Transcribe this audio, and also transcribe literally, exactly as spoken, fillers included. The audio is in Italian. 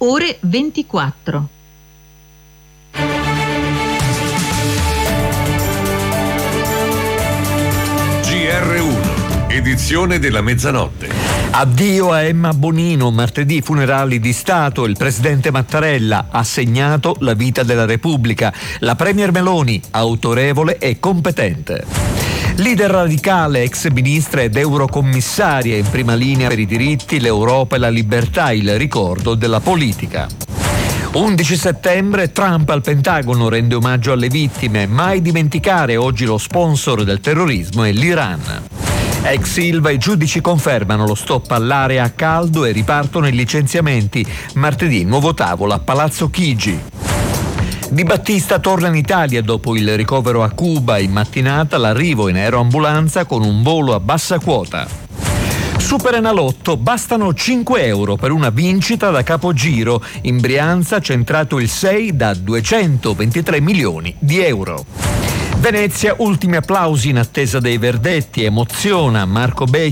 ore ventiquattro. G R uno, edizione della mezzanotte. Addio a Emma Bonino, martedì funerali di Stato, il presidente Mattarella ha segnato la vita della Repubblica, la premier Meloni, autorevole e competente. Leader radicale, ex ministra ed eurocommissaria in prima linea per i diritti, l'Europa e la libertà, il ricordo della politica. undici settembre, Trump al Pentagono rende omaggio alle vittime, mai dimenticare oggi lo sponsor del terrorismo è l'Iran. Ex Ilva e giudici confermano lo stop all'area a caldo e ripartono i licenziamenti. Martedì nuovo tavolo a Palazzo Chigi. Di Battista torna in Italia dopo il ricovero a Cuba. In mattinata l'arrivo in aeroambulanza con un volo a bassa quota. Superenalotto, bastano cinque euro per una vincita da capogiro. In Brianza centrato il sei da duecentoventitré milioni di euro. Venezia, ultimi applausi in attesa dei verdetti, emoziona Marco Becchi.